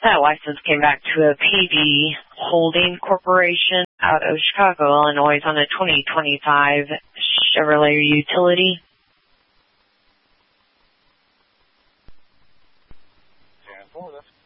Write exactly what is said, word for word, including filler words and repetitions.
That license came back to a P D Holding Corporation out of Chicago, Illinois on a twenty twenty-five Chevrolet Utility. ten four, that's